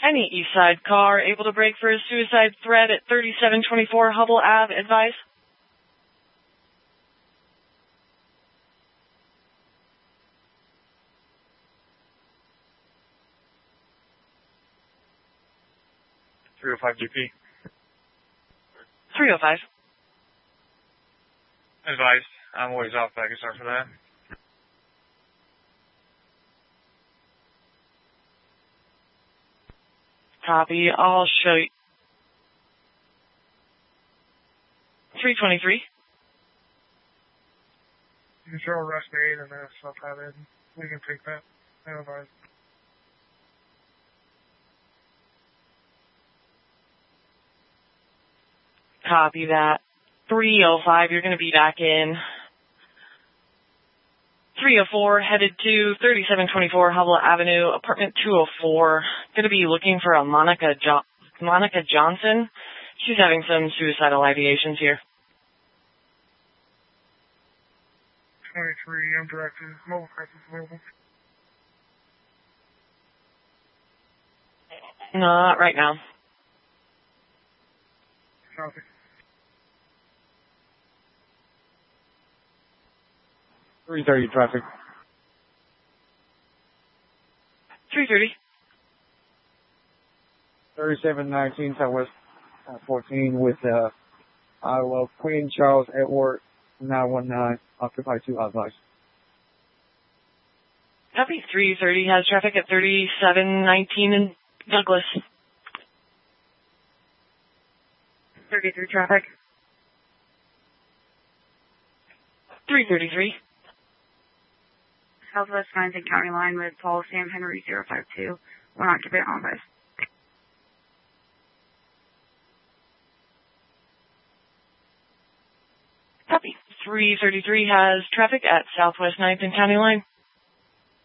Any east side car able to brake for a suicide threat at 3724 Hubble Ave, advise? GP. 305. Advised. I'm always off back. Sorry for that. Copy. I'll show you. 323. You can show arrest aid and then stuff added. We can take that. Advised. Copy that. 305, you're going to be back in. 304, headed to 3724 Hubble Avenue, apartment 204. Going to be looking for a Monica Johnson. She's having some suicidal ideations here. 23, I'm directed. Mobile crisis available. Not right now. Copy. 330 traffic. 330. 3719 Southwest 14 with Iowa Queen Charles Edward 919 occupy 2 advice. Copy. 330 has traffic at 3719 in Douglas. 33 traffic. 333. Southwest 9th and County Line with Paul Sam Henry 052. One occupant on bus. Copy. 333 has traffic at Southwest 9th and County Line.